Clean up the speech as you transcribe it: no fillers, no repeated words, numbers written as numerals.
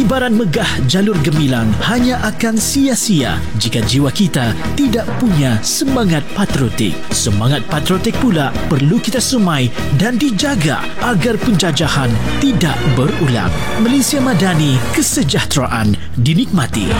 Kibaran megah jalur gemilang hanya akan sia-sia jika jiwa kita tidak punya semangat patriotik. Semangat patriotik pula perlu kita semai dan dijaga agar penjajahan tidak berulang. Malaysia Madani, kesejahteraan dinikmati.